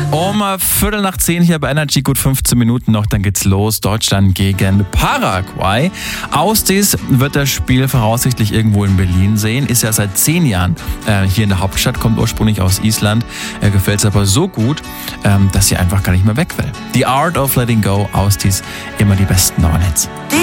Um 9:15 hier bei Energy, gut 15 Minuten noch, dann geht's los. Deutschland gegen Paraguay. Austis wird das Spiel voraussichtlich irgendwo in Berlin sehen. Ist ja seit 10 Jahren hier in der Hauptstadt, kommt ursprünglich aus Island. Gefällt es aber so gut, dass sie einfach gar nicht mehr weg will. The Art of Letting Go, Austis, immer die besten Neuen Hits.